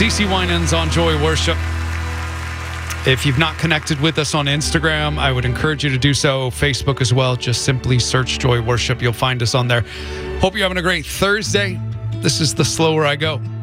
CeCe Winans on Joy Worship. If you've not connected with us on Instagram, I would encourage you to do so. Facebook as well. Just simply search Joy Worship. You'll find us on there. Hope you're having a great Thursday. This is The Slower I Go.